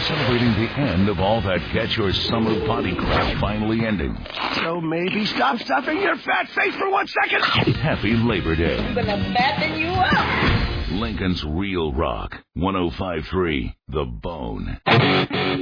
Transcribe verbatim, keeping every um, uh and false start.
celebrating the end of all that get your summer body crap finally ending. So maybe stop stuffing your fat face for one second. Happy Labor Day. I'm going to batten you up. Lincoln's Real Rock, one oh five point three The Bone.